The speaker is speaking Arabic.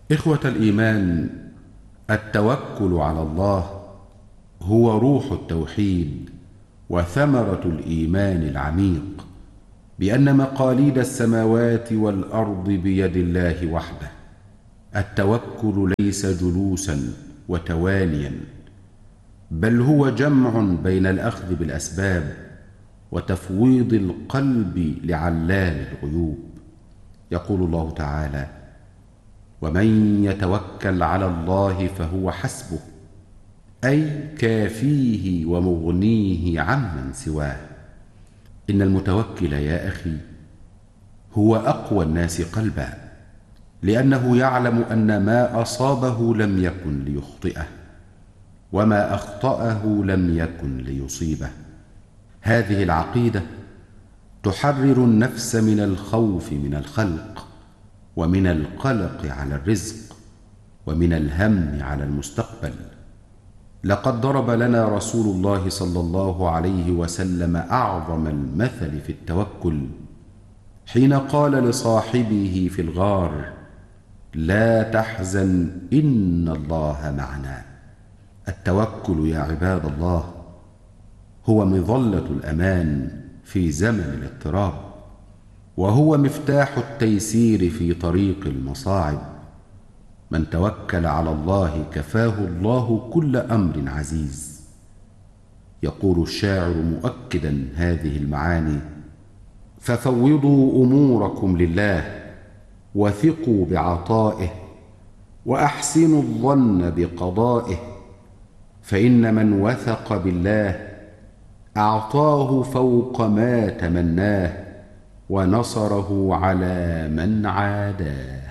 إخوة الإيمان، التوكل على الله هو روح التوحيد وثمرة الإيمان العميق بأن مقاليد السماوات والأرض بيد الله وحده. التوكل ليس جلوسا وتوانيا، بل هو جمع بين الأخذ بالأسباب وتفويض القلب لعلام الغيوب. يقول الله تعالى: ومن يتوكل على الله فهو حسبه، أي كافيه ومغنيه عمن سواه. إن المتوكل يا أخي هو أقوى الناس قلبا، لأنه يعلم أن ما أصابه لم يكن ليخطئه، وما أخطأه لم يكن ليصيبه. هذه العقيدة تحرر النفس من الخوف من الخلق، ومن القلق على الرزق، ومن الهم على المستقبل. لقد ضرب لنا رسول الله صلى الله عليه وسلم أعظم المثل في التوكل حين قال لصاحبه في الغار: لا تحزن إن الله معنا. التوكل يا عباد الله هو مظلة الأمان في زمن الاضطراب، وهو مفتاح التيسير في طريق المصاعب. من توكل على الله كفاه الله كل أمر عزيز. يقول الشاعر مؤكدا هذه المعاني: ففوضوا أموركم لله، وثقوا بعطائه، وأحسنوا الظن بقضائه، فإن من وثق بالله أعطاه فوق ما تمناه، ونصره على من عاداه.